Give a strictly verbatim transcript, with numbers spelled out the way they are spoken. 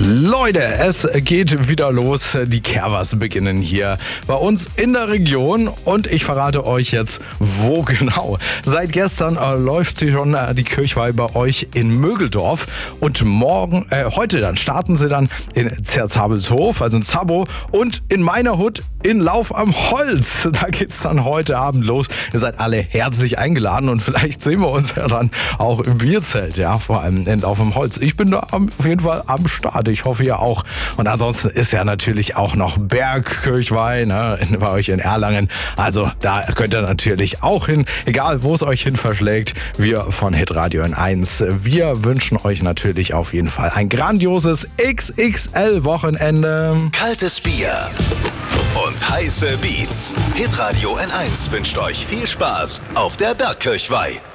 Leute, es geht wieder los. Die Kerbers beginnen hier bei uns in der Region und ich verrate euch jetzt, wo genau. Seit gestern äh, läuft schon äh, die Kirchweih bei euch in Mögeldorf und morgen, äh, heute dann starten sie dann in Zerzabelshof, also in Zabo, und in meiner Hut in Lauf am Holz. Da geht's dann heute Abend los. Ihr seid alle herzlich eingeladen und vielleicht sehen wir uns ja dann auch im Bierzelt, ja, vor allem in Lauf am Holz. Ich bin da auf jeden Fall am Start. Ich hoffe, ihr auch. Und ansonsten ist ja natürlich auch noch Bergkirchweih, ne, bei euch in Erlangen. Also da könnt ihr natürlich auch hin, egal wo es euch hin verschlägt. Wir von Hitradio N eins, wir wünschen euch natürlich auf jeden Fall ein grandioses X X L-Wochenende. Kaltes Bier und heiße Beats. Hitradio N eins wünscht euch viel Spaß auf der Bergkirchweih.